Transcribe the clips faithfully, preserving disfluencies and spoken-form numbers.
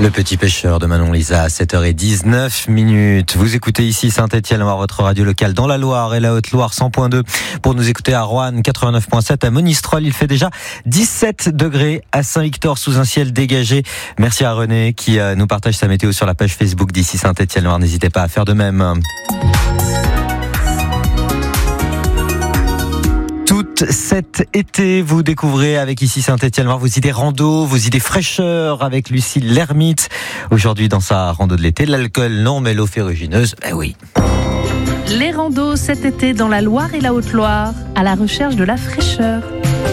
Le petit pêcheur de Manon Lisa à sept heures dix-neuf minutes. Vous écoutez ici Saint-Étienne-Loire, votre radio locale dans la Loire et la Haute-Loire cent point deux. Pour nous écouter à Roanne quatre-vingt-neuf point sept, à Monistrol, il fait déjà dix-sept degrés, à Saint-Victor sous un ciel dégagé. Merci à René qui nous partage sa météo sur la page Facebook d'ici Saint-Étienne-Loire. N'hésitez pas à faire de même. Cet été, vous découvrez avec ici Saint-Étienne-Loire vos idées rando, vos idées fraîcheur avec Lucille l'ermite. Aujourd'hui, dans sa rando de l'été, l'alcool non, mais l'eau ferrugineuse, ben oui. Les randos cet été dans la Loire et la Haute-Loire, à la recherche de la fraîcheur.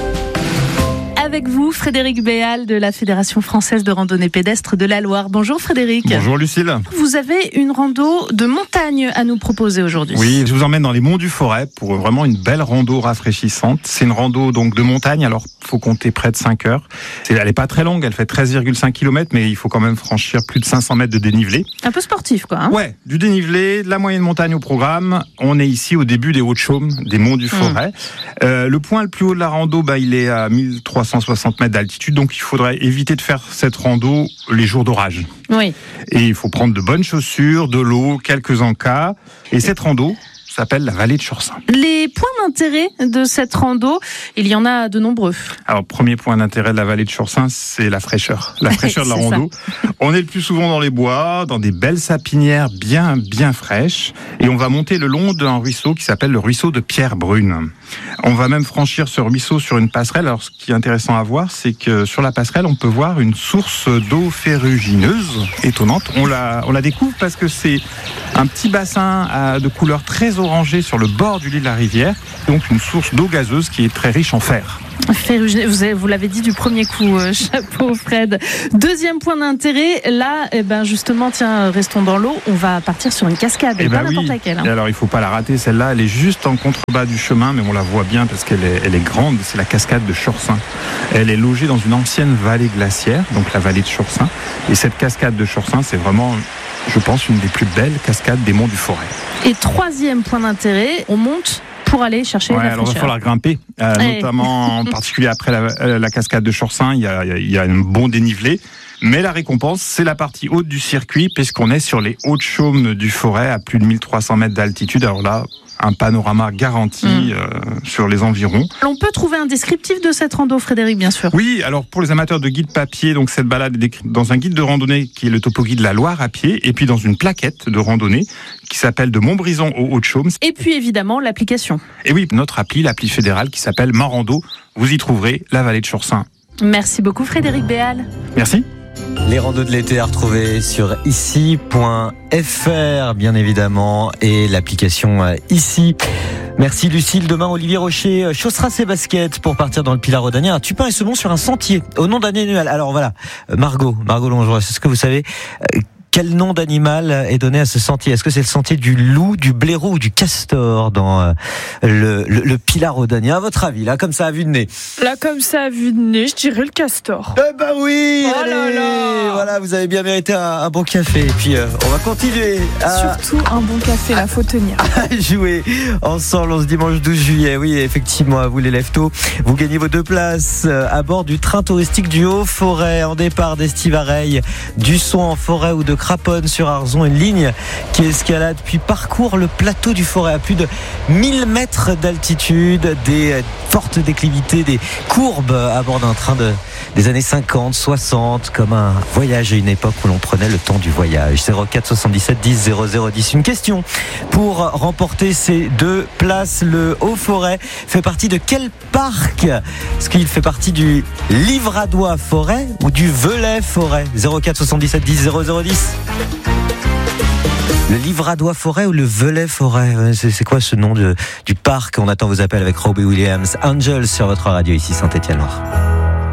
Avec vous, Frédéric Béal de la Fédération Française de Randonnée Pédestre de la Loire. Bonjour Frédéric. Bonjour Lucille. Vous avez une rando de montagne à nous proposer aujourd'hui. Oui, je vous emmène dans les monts du Forêt pour vraiment une belle rando rafraîchissante. C'est une rando donc de montagne, alors il faut compter près de cinq heures. C'est, elle n'est pas très longue, elle fait treize virgule cinq kilomètres, mais il faut quand même franchir plus de cinq cents mètres de dénivelé. Un peu sportif quoi. Hein ouais, du dénivelé, de la moyenne montagne au programme. On est ici au début des Hauts-de-Chaume, des monts du Forêt. Mmh. Euh, le point le plus haut de la rando, bah, il est à mille trois cent soixante mètres d'altitude, donc il faudrait éviter de faire cette rando les jours d'orage. Oui. Et il faut prendre de bonnes chaussures, de l'eau, quelques encas. Et cette rando s'appelle la vallée de Chorsin. Les points d'intérêt de cette rando, il y en a de nombreux. Alors, premier point d'intérêt de la vallée de Chorsin, c'est la fraîcheur. La fraîcheur de la rando. Ça. On est le plus souvent dans les bois, dans des belles sapinières bien, bien fraîches. Et on va monter le long d'un ruisseau qui s'appelle le ruisseau de Pierre Brune. On va même franchir ce ruisseau sur une passerelle. Alors, ce qui est intéressant à voir, c'est que sur la passerelle, on peut voir une source d'eau ferrugineuse étonnante. On la, on la découvre parce que c'est un petit bassin de couleur très orangée sur le bord du lit de la rivière. Donc, une source d'eau gazeuse qui est très riche en fer. Vous, avez, vous l'avez dit du premier coup, euh, chapeau Fred. Deuxième point d'intérêt, là, eh ben justement, tiens, restons dans l'eau, on va partir sur une cascade, eh pas ben n'importe oui. laquelle. Hein. Et alors, il ne faut pas la rater, celle-là, elle est juste en contrebas du chemin, mais on la voit bien parce qu'elle est, elle est grande, c'est la cascade de Chorsin. Elle est logée dans une ancienne vallée glaciaire, donc la vallée de Chorsin. Et cette cascade de Chorsin, c'est vraiment, je pense, une des plus belles cascades des monts du Forêt. Et troisième point d'intérêt, on monte pour aller chercher ouais, la alors fraîcheur. Il va falloir grimper, euh, hey. notamment en particulier après la, la cascade de Chorsin, il y a, il y a un bon dénivelé. Mais la récompense, c'est la partie haute du circuit, puisqu'on est sur les Hauts-de-Chaume du Forêt, à plus de mille trois cents mètres d'altitude. Alors là, un panorama garanti mmh. euh, sur les environs. On peut trouver un descriptif de cette rando, Frédéric, bien sûr. Oui, alors pour les amateurs de guide papier, donc cette balade est décrite dans un guide de randonnée qui est le topo guide de la Loire à pied, et puis dans une plaquette de randonnée qui s'appelle de Montbrison au Hauts-de-Chaume. Et puis évidemment l'application. Et oui, notre appli, l'appli fédérale qui s'appelle Marando. Vous y trouverez la vallée de Chorsin. Merci beaucoup Frédéric Béal. Merci. Les randos de l'été à retrouver sur ici point f r, bien évidemment, et l'application ici. Merci Lucille. Demain, Olivier Rocher chaussera ses baskets pour partir dans le Pilat Rhodanien à Tupin et Semont sur un sentier au nom d'un annuel. Alors voilà, Margot, Margot Longeroy, est-ce que vous savez quel nom d'animal est donné à ce sentier? Est-ce que c'est le sentier du loup, du blaireau ou du castor dans euh, le, le, le Pilat Rhodanien? À votre avis, là, comme ça à vue de nez? Là, comme ça à vue de nez, je dirais le castor. Eh ben oui, oh allez, là là. Voilà, vous avez bien mérité un, un bon café. Et puis, euh, on va continuer à... Surtout un bon café, là, faut tenir. À jouer ensemble on se dimanche douze juillet. Oui, effectivement, à vous les lève-tôt. Vous gagnez vos deux places à bord du train touristique du Haut-Forêt en départ d'Estivareil, du Soin en forêt ou de Craponne sur Arzon, une ligne qui escalade puis parcourt le plateau du Forêt à plus de mille mètres d'altitude, des fortes déclivités, des courbes à bord d'un train de, des années cinquante, soixante, comme un voyage à une époque où l'on prenait le temps du voyage. zéro quatre soixante-dix-sept dix zéro zéro dix. Une question pour remporter ces deux places. Le Haut-Forêt fait partie de quel parc? Est-ce qu'il fait partie du Livradois Forêt ou du Velay Forêt? Zéro quatre soixante-dix-sept dix zéro zéro dix. Le Livradois Forêt ou le Velay Forêt? c'est, c'est quoi ce nom de, du parc? On attend vos appels avec Robbie Williams. Angels sur votre radio ici Saint-Étienne-Loire.